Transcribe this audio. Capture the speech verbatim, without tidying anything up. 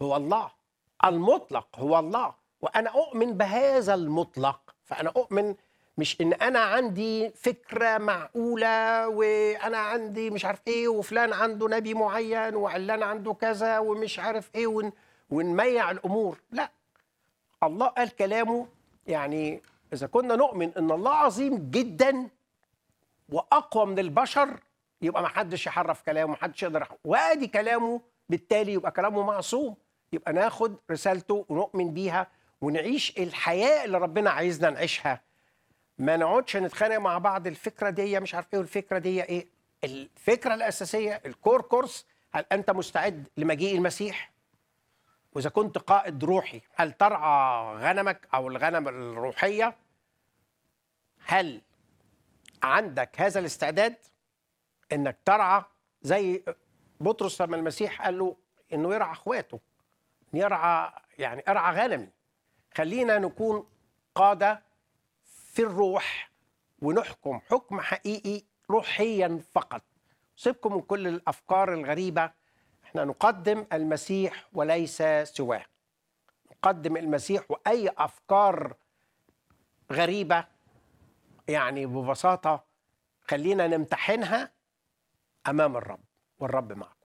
هو الله، المطلق هو الله، وأنا أؤمن بهذا المطلق. فأنا أؤمن مش إن أنا عندي فكرة معقولة وأنا عندي مش عارف إيه وفلان عنده نبي معين وعلان عنده كذا ومش عارف إيه ون ونميع الأمور. لا، الله قال كلامه. يعني إذا كنا نؤمن إن الله عظيم جدا وأقوى من البشر، يبقى ما حدش يحرف كلامه، ما حدش يقدر يحرف. وادي كلامه، بالتالي يبقى كلامه معصوم. يبقى ناخد رسالته ونؤمن بيها ونعيش الحياة اللي ربنا عايزنا نعيشها. ما نقعدش نتخانق مع بعض، الفكرة دي مش عارف ايه والفكرة دي ايه. الفكرة الأساسية، الكور كورس: هل أنت مستعد لمجيء المسيح؟ وإذا كنت قائد روحي، هل ترعى غنمك أو الغنم الروحية؟ هل عندك هذا الاستعداد انك ترعى زي بطرس لما المسيح قال له انه يرعى اخواته، يرعى يعني ارعى غنمي؟ خلينا نكون قادة في الروح ونحكم حكم حقيقي روحيا فقط. سيبكم من كل الافكار الغريبة. احنا نقدم المسيح وليس سواه. نقدم المسيح، واي افكار غريبة يعني ببساطة خلينا نمتحنها امام الرب، والرب معك.